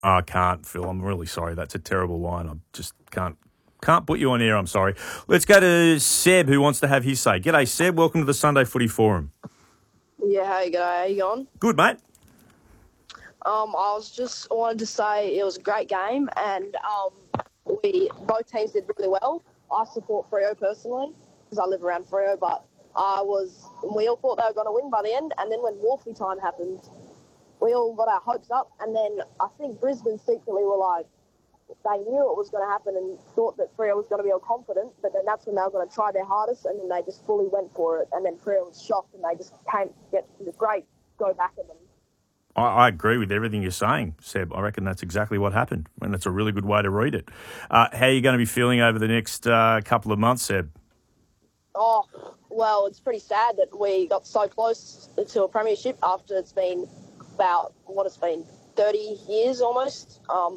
I can't, Phil. I'm really sorry. That's a terrible line. I just can't put you on air. I'm sorry. Let's go to Seb, who wants to have his say. G'day, Seb. Welcome to the Sunday Footy Forum. Yeah, how you going? How you going? Good, mate. I wanted to say it was a great game, and both teams did really well. I support Freo personally because I live around Freo, but we all thought they were going to win by the end, and then when Wolfie time happened, we all got our hopes up, and then I think Brisbane secretly were like, they knew it was going to happen and thought that Freo was going to be all confident, but then that's when they were going to try their hardest, and then they just fully went for it, and then Freo was shocked, and they just get the great go back at them. I agree with everything you're saying, Seb. I reckon that's exactly what happened, and it's a really good way to read it. How are you going to be feeling over the next couple of months, Seb? Oh, well, it's pretty sad that we got so close to a premiership after it's been about, 30 years almost.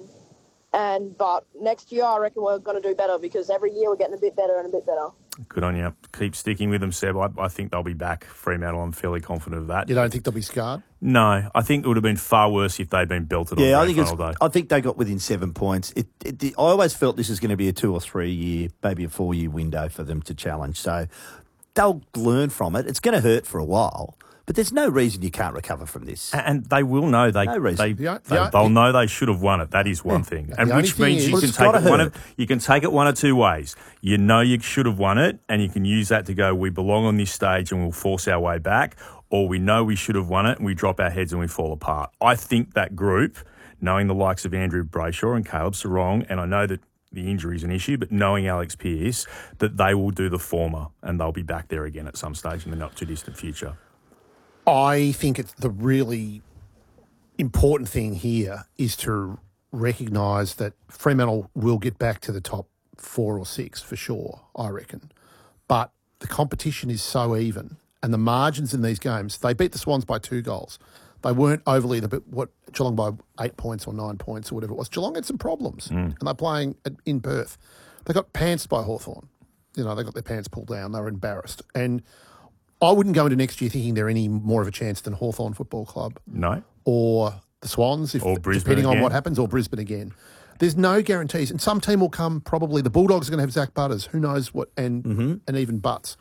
But next year I reckon we're going to do better because every year we're getting a bit better and a bit better. Good on you. Keep sticking with them, Seb. I think they'll be back, Fremantle. I'm fairly confident of that. You don't think they'll be scarred? No. I think it would have been far worse if they'd been belted on the final day. I think they got within 7 points. I always felt this is going to be a 2 or 3 year, maybe a 4 year window for them to challenge. So they'll learn from it. It's going to hurt for a while. But there's no reason you can't recover from this. And they will know they'll know they should have won it. That is one thing. And which means you can take it one of two ways. You know you should have won it, and you can use that to go, we belong on this stage and we'll force our way back, or we know we should have won it and we drop our heads and we fall apart. I think that group, knowing the likes of Andrew Brayshaw and Caleb Sarong, and I know that the injury is an issue, but knowing Alex Pearce, that they will do the former and they'll be back there again at some stage in the not too distant future. I think it's the really important thing here is to recognise that Fremantle will get back to the top 4 or 6 for sure, I reckon. But the competition is so even and the margins in these games, they beat the Swans by 2 goals. They weren't overly, Geelong by 8 points or 9 points or whatever it was. Geelong had some problems and they're playing in Perth. They got pantsed by Hawthorn. They got their pants pulled down. They were embarrassed. And I wouldn't go into next year thinking they're any more of a chance than Hawthorn Football Club. No. Or the Swans, depending on what happens, or Brisbane again. There's no guarantees. And some team will come, probably the Bulldogs are going to have Zach Butters, who knows what, and even Butts.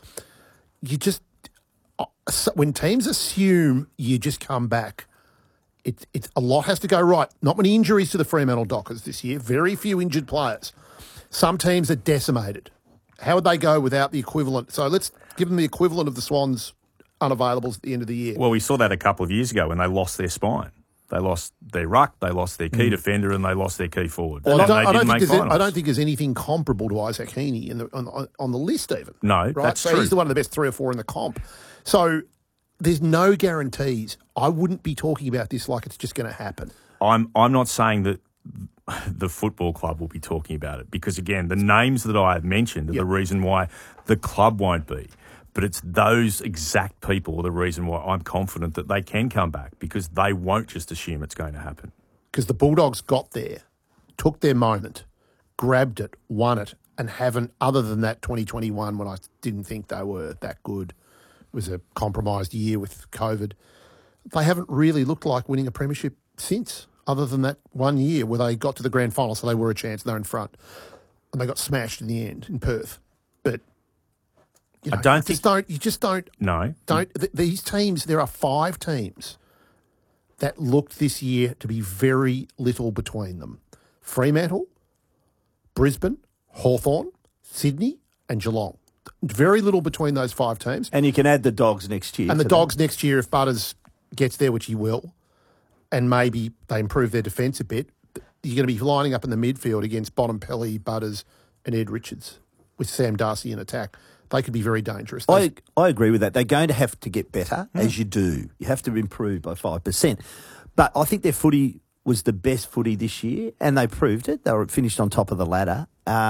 When teams assume you just come back, it's a lot has to go right. Not many injuries to the Fremantle Dockers this year. Very few injured players. Some teams are decimated. How would they go without the equivalent? So let's give them the equivalent of the Swans unavailables at the end of the year. Well, we saw that a couple of years ago when they lost their spine. They lost their ruck, they lost their key defender, and they lost their key forward. Well, I don't think there's anything comparable to Isaac Heaney on the list even. No, right? that's true. He's the one of the best 3 or 4 in the comp. So there's no guarantees. I wouldn't be talking about this like it's just going to happen. I'm not saying that the football club will be talking about it because, again, the names that I have mentioned are the reason why the club won't be. But it's those exact people are the reason why I'm confident that they can come back because they won't just assume it's going to happen. Because the Bulldogs got there, took their moment, grabbed it, won it, and haven't, other than that 2021 when I didn't think they were that good, it was a compromised year with COVID, they haven't really looked like winning a premiership since. Other than that 1 year where they got to the grand final, so they were a chance, they're in front. And they got smashed in the end in Perth. But you just don't. No. These teams, there are 5 teams that looked this year to be very little between them. Fremantle, Brisbane, Hawthorn, Sydney and Geelong. Very little between those 5 teams. And you can add the Dogs next year. And the Dogs next year, if Butters gets there, which he will, and maybe they improve their defence a bit, you're going to be lining up in the midfield against Bontempelli, Butters and Ed Richards with Sam Darcy in attack. They could be very dangerous. I agree with that. They're going to have to get better, as you do. You have to improve by 5%. But I think their footy was the best footy this year, and they proved it. They were finished on top of the ladder.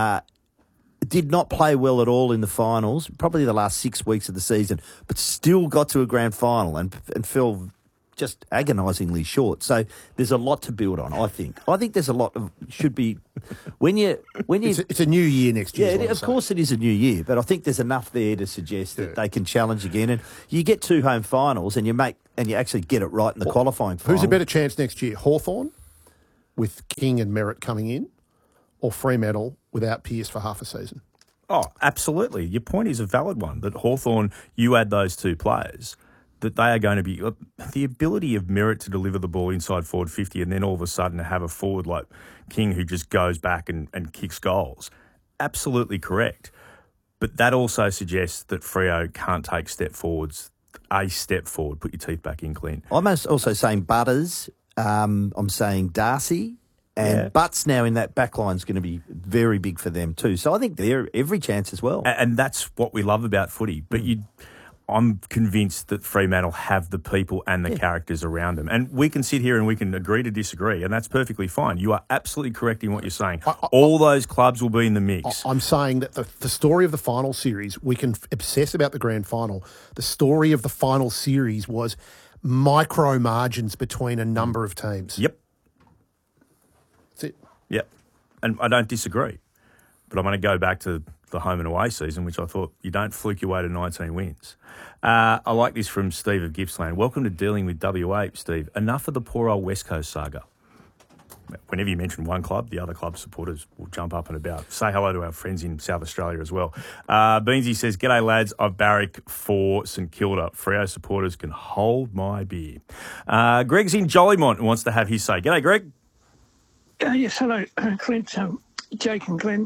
Did not play well at all in the finals, probably the last 6 weeks of the season, but still got to a grand final and fell just agonisingly short. So there's a lot to build on, I think. I think there's a lot of should be when you it's a new year next year. Yeah, of course it is a new year, but I think there's enough there to suggest that they can challenge again. And you get 2 home finals and you actually get it right in the qualifying final. Who's a better chance next year, Hawthorn with King and Merritt coming in, or Fremantle without Pearce for half a season? Oh, absolutely. Your point is a valid one, that Hawthorn, you add those two players, that they are going to be the ability of Merritt to deliver the ball inside forward 50 and then all of a sudden have a forward like King who just goes back and kicks goals. Absolutely correct. But that also suggests that Freo can't take a step forward. Put your teeth back in, Clint. I'm also saying Butters. I'm saying Darcy. And Butts now in that back line is going to be very big for them too. So I think they're every chance as well. And that's what we love about footy. But I'm convinced that Fremantle have the people and the characters around them. And we can sit here and we can agree to disagree, and that's perfectly fine. You are absolutely correct in what you're saying. All those clubs will be in the mix. I'm saying that the story of the final series, we can obsess about the grand final. The story of the final series was micro margins between a number of teams. Yep. That's it. Yep. And I don't disagree. But I'm going to go back to the home and away season, which I thought you don't fluke your way to 19 wins. I like this from Steve of Gippsland. Welcome to Dealing with WA, Steve. Enough of the poor old West Coast saga. Whenever you mention one club, the other club supporters will jump up and about. Say hello to our friends in South Australia as well. Beansy says, "G'day lads, I've barrack for St Kilda. Freo supporters can hold my beer." Greg's in Jollymont and wants to have his say. G'day, Greg. Yes, hello, Clint, Jake and Glenn.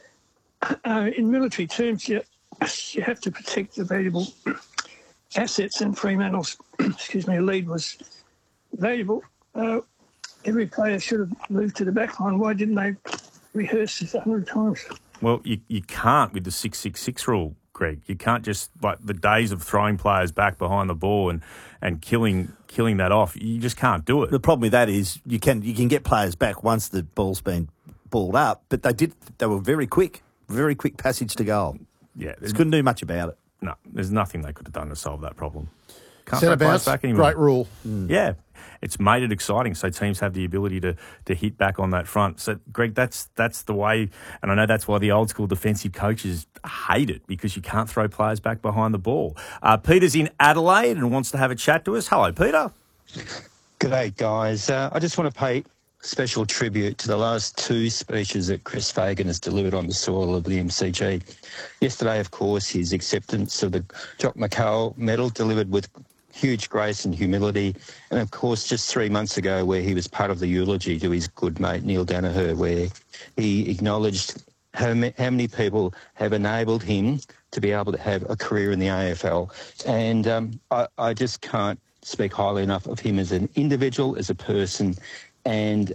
In military terms, you have to protect the valuable assets, and Fremantle's lead was valuable. Every player should have moved to the back line. Why didn't they rehearse this 100 times? Well, you can't with the 6-6-6 rule, Greg. You can't just, like the days of throwing players back behind the ball and killing that off. You just can't do it. The problem with that is you can get players back once the ball's been balled up, but they were very quick passage to goal. Yeah, they couldn't do much about it. No, there's nothing they could have done to solve that problem. Can't Centre bounce, back anymore. great rule. Yeah, it's made it exciting, so teams have the ability to hit back on that front. So, Greg, that's the way, and I know that's why the old school defensive coaches hate it, because you can't throw players back behind the ball. Peter's in Adelaide and wants to have a chat to us. Hello, Peter. G'day, guys. I just want to pay special tribute to the last two speeches that Chris Fagan has delivered on the soil of the MCG. Yesterday, of course, his acceptance of the Jock McHale medal, delivered with huge grace and humility. And, of course, just 3 months ago, where he was part of the eulogy to his good mate Neil Danaher, where he acknowledged how many people have enabled him to be able to have a career in the AFL. And I just can't speak highly enough of him as an individual, as a person, and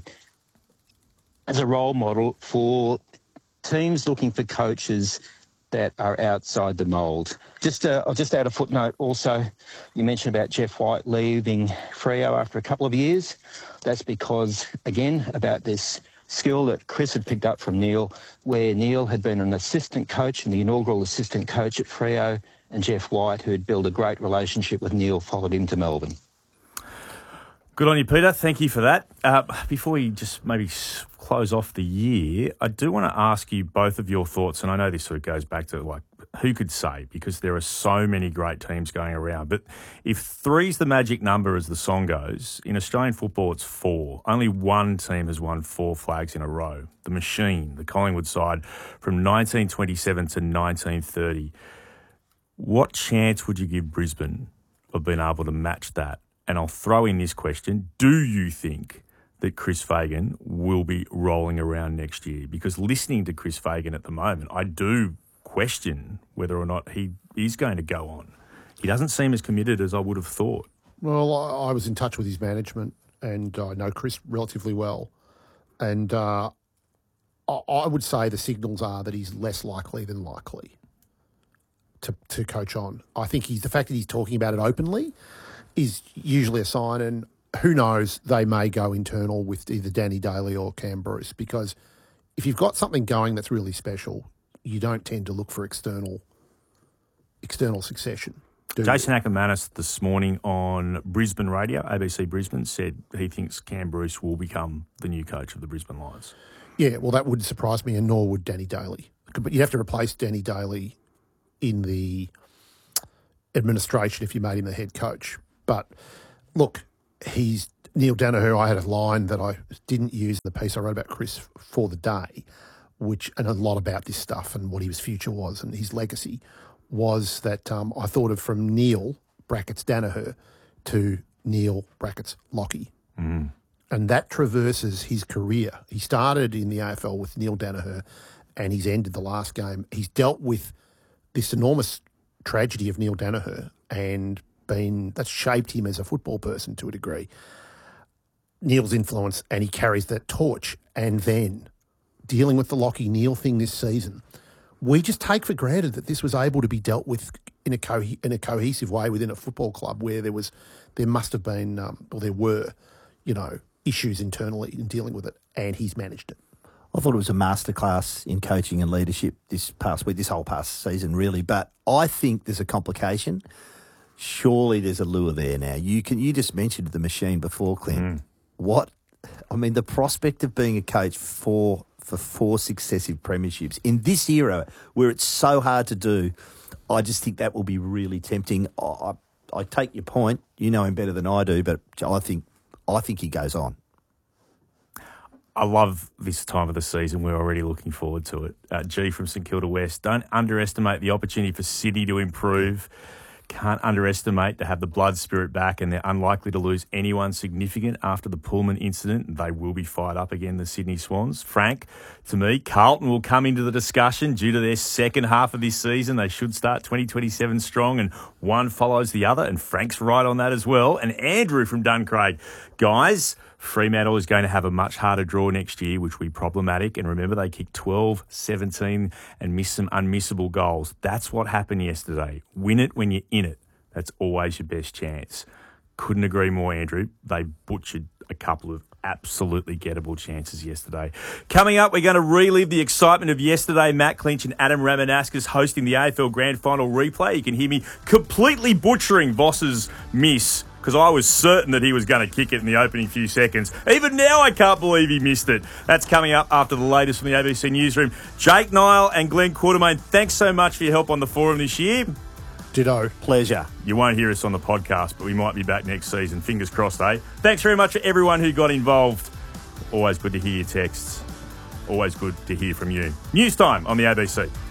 as a role model for teams looking for coaches that are outside the mould. I'll just add a footnote also. You mentioned about Jeff White leaving Freo after a couple of years. That's because, again, about this skill that Chris had picked up from Neil, where Neil had been an assistant coach and the inaugural assistant coach at Freo, and Jeff White, who had built a great relationship with Neil, followed him to Melbourne. Good on you, Peter. Thank you for that. Before we just maybe close off the year, I do want to ask you both of your thoughts, and I know this sort of goes back to, like, who could say, because there are so many great teams going around. But if 3's the magic number, as the song goes, in Australian football it's 4. Only one team has won 4 flags in a row. The Machine, the Collingwood side, from 1927 to 1930. What chance would you give Brisbane of being able to match that? And I'll throw in this question. Do you think that Chris Fagan will be rolling around next year? Because listening to Chris Fagan at the moment, I do question whether or not he is going to go on. He doesn't seem as committed as I would have thought. Well, I was in touch with his management, and I know Chris relatively well. And I would say the signals are that he's less likely than likely to coach on. I think the fact that he's talking about it openly is usually a sign, and who knows, they may go internal with either Danny Daly or Cam Bruce, because if you've got something going that's really special, you don't tend to look for external succession. Jason Ackermanis this morning on Brisbane Radio, ABC Brisbane, said he thinks Cam Bruce will become the new coach of the Brisbane Lions. Yeah, well, that wouldn't surprise me, and nor would Danny Daly. But you'd have to replace Danny Daly in the administration if you made him the head coach. But look, he's Neil Danaher, I had a line that I didn't use in the piece I wrote about Chris for the day, and a lot about this stuff and what his future was and his legacy, was that I thought of from Neil, brackets Danaher, to Neil, brackets Lockie. Mm. And that traverses his career. He started in the AFL with Neil Danaher and he's ended the last game. He's dealt with this enormous tragedy of Neil Danaher and that's shaped him as a football person to a degree. Neil's influence, and he carries that torch. And then dealing with the Lockie Neil thing this season, we just take for granted that this was able to be dealt with in a cohesive way within a football club where there must have been, or there were, issues internally in dealing with it, and he's managed it. I thought it was a masterclass in coaching and leadership this past week, this whole past season, really. But I think there's a complication. Surely there's a lure there now. You just mentioned the machine before, Clint. The prospect of being a coach for 4 successive premierships in this era where it's so hard to do, I just think that will be really tempting. I take your point. You know him better than I do, but I think he goes on. I love this time of the season. We're already looking forward to it. G from St Kilda West. Don't underestimate the opportunity for City to improve. Can't underestimate to have the blood spirit back, and they're unlikely to lose anyone significant after the Pullman incident. They will be fired up again, the Sydney Swans. Frank, to me, Carlton will come into the discussion due to their second half of this season. They should start 2027 strong, and one follows the other, and Frank's right on that as well. And Andrew from Duncraig. Guys, Fremantle is going to have a much harder draw next year, which will be problematic. And remember, they kicked 12, 17 and missed some unmissable goals. That's what happened yesterday. Win it when you're in it. That's always your best chance. Couldn't agree more, Andrew. They butchered a couple of absolutely gettable chances yesterday. Coming up, we're going to relive the excitement of yesterday. Matt Clinch and Adam Ramanaskas hosting the AFL Grand Final replay. You can hear me completely butchering Voss's miss, because I was certain that he was going to kick it in the opening few seconds. Even now, I can't believe he missed it. That's coming up after the latest from the ABC Newsroom. Jake Niall and Glenn Quartermain, thanks so much for your help on the forum this year. Ditto. Pleasure. You won't hear us on the podcast, but we might be back next season. Fingers crossed, eh? Thanks very much for everyone who got involved. Always good to hear your texts. Always good to hear from you. News time on the ABC.